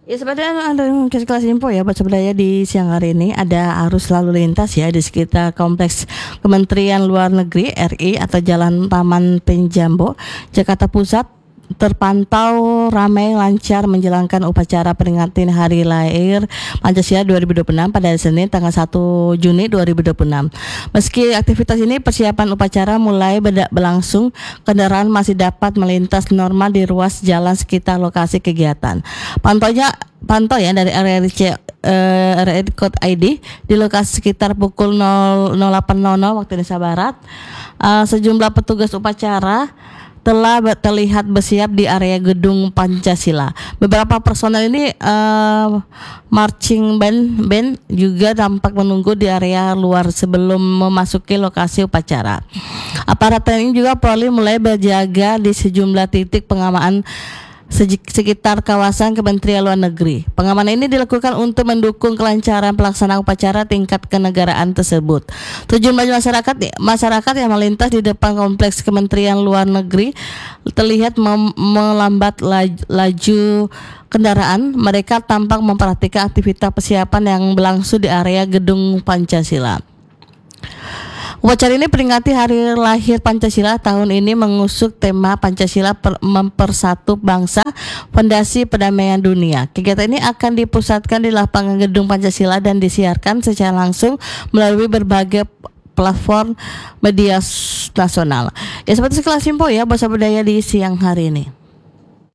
Ya seperti ada kasih kelas info ya buat sebenarnya di siang hari ini ada arus lalu lintas ya di sekitar kompleks Kementerian Luar Negeri RI atau Jalan Taman Penjambo, Jakarta Pusat terpantau ramai lancar menjalankan upacara peringatan Hari Lahir Pancasila 2026 pada Senin tanggal 1 Juni 2026. Meski aktivitas ini persiapan upacara mulai berlangsung, kendaraan masih dapat melintas normal di ruas jalan sekitar lokasi kegiatan. Pantau ya dari RRC RRI Code ID di lokasi sekitar pukul 08.00 waktu Indonesia Barat. Sejumlah petugas upacara telah terlihat bersiap di area gedung Pancasila. Beberapa personel ini marching band juga tampak menunggu di area luar sebelum memasuki lokasi upacara. Aparat TNI juga Polri mulai berjaga di sejumlah titik pengamanan sekitar kawasan Kementerian Luar Negeri. Pengamanan ini dilakukan untuk mendukung kelancaran pelaksanaan upacara tingkat kenegaraan tersebut. Sejumlah masyarakat yang melintas di depan kompleks Kementerian Luar Negeri terlihat melambat laju kendaraan. Mereka tampak memperhatikan aktivitas persiapan yang berlangsung di area gedung Pancasila. Upacara ini peringati Hari Lahir Pancasila tahun ini mengusung tema Pancasila mempersatu bangsa, fondasi perdamaian dunia. Kegiatan ini akan dipusatkan di lapangan gedung Pancasila dan disiarkan secara langsung melalui berbagai platform media nasional. Ya seperti sekelas info ya bahasa budaya di siang hari ini.